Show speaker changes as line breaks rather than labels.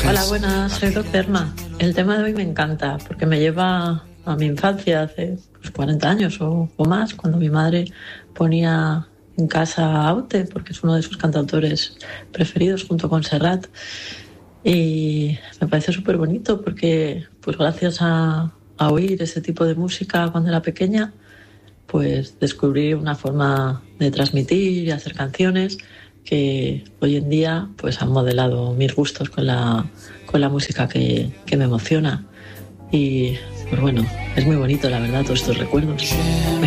Hola, buenas, soy Docterma. El tema de hoy me encanta porque me lleva a mi infancia hace 40 años o más, cuando mi madre ponía en casa Aute, porque es uno de sus cantautores preferidos junto con Serrat. Y me parece súper bonito porque, pues gracias a oír ese tipo de música cuando era pequeña, pues descubrí una forma de transmitir y hacer canciones que hoy en día pues han modelado mis gustos con la música que me emociona. Y pues bueno, es muy bonito la verdad todos estos recuerdos.